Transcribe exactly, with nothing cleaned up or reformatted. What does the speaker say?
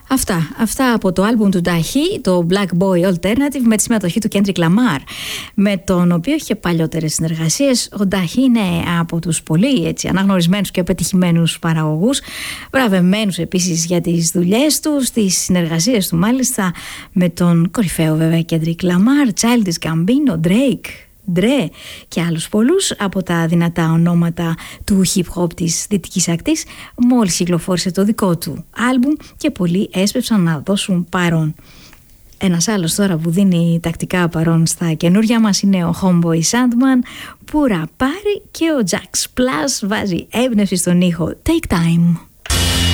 Αυτά, αυτά από το άλμπουμ του Dahi, το Black Boy Alternative, με τη συμμετοχή του Kendrick Lamar, με τον οποίο είχε παλιότερες συνεργασίες. Ο Dahi είναι από τους πολύ έτσι αναγνωρισμένους και πετυχημένους παραγωγούς, βραβευμένους επίσης για τις δουλειές του, τις συνεργασίες του μάλιστα με τον κορυφαίο βέβαια Kendrick Lamar, Childish Gambino, Drake, Dre και άλλους πολλούς από τα δυνατά ονόματα του hip hop της δυτικής ακτής. Μόλις κυκλοφόρησε το δικό του άλμπουμ και πολλοί έσπευσαν να δώσουν παρόν. Ένας άλλος τώρα που δίνει τακτικά παρόν στα καινούργια μας είναι ο Homeboy Sandman, που ραπάρει, και ο Jax Plus βάζει έμπνευση στον ήχο. Take Time.